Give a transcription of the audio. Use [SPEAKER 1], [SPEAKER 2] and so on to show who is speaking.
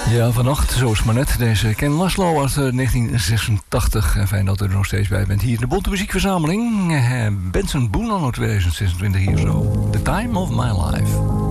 [SPEAKER 1] Ja, vannacht, zo is maar net. Deze Ken Laszlo uit 1986. En fijn dat u er nog steeds bij bent. Hier in de Bonte Muziekverzameling. Benson Boone anno 2026 hier zo. The Time of My Life.